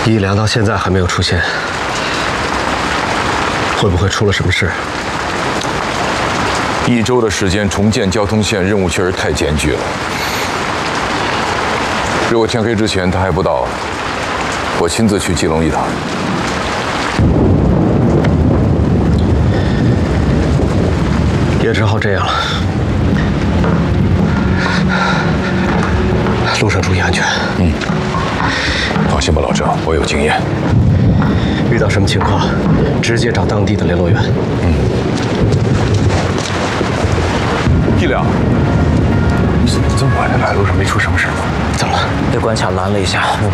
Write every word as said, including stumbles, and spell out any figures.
一良到现在还没有出现，会不会出了什么事？ 一周的时间重建交通线，任务确实太艰巨了。如果天黑之前他还不到，我亲自去基隆一趟。 也只好这样了。路上注意安全。 嗯，放心吧，老郑，我有经验。 遇到什么情况，直接找当地的联络员。 嗯。一良，你怎么这么晚才来？路上没出什么事吧？ 怎么了？ 被关卡拦了一下，没办法。